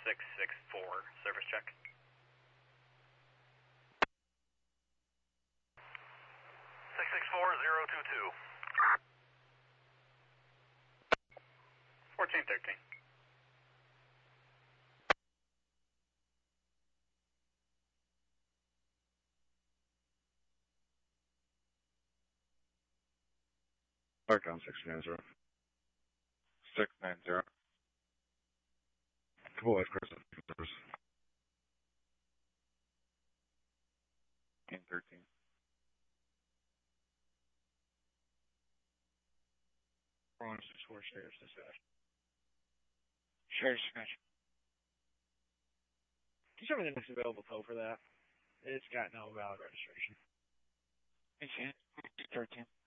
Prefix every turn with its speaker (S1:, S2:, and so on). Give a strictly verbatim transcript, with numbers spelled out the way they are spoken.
S1: six six four, service check.
S2: six six four zero two two.
S1: fourteen thirteen.
S3: Markdown six nine zero. six nine zero. Couple of Chris numbers. fifteen thirteen.
S4: one six four Sheriff's Dispatch. Sheriff's Dispatch. Can you show me the next available tow for that? It's got no valid registration.
S5: Hey, Shan. thirteen.